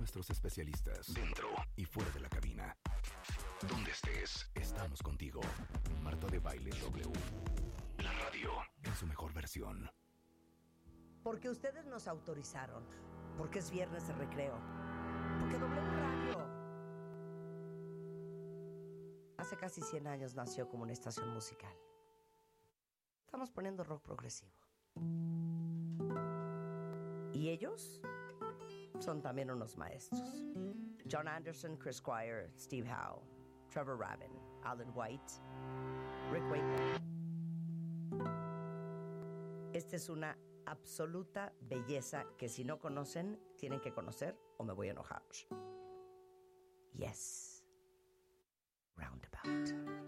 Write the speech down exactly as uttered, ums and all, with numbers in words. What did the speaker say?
nuestros especialistas, dentro y fuera de la cabina. Donde estés, estamos contigo. Marta de Baile W. La radio en su mejor versión. Porque ustedes nos autorizaron. Porque es viernes de recreo. Porque W Radio hace casi cien años nació como una estación musical. Estamos poniendo rock progresivo. Y ellos son también unos maestros. John Anderson, Chris Squire, Steve Howe, Trevor Rabin, Alan White, Rick Wakeman. Esta es una absoluta belleza que si no conocen, tienen que conocer o me voy a enojar. Yes. Roundabout.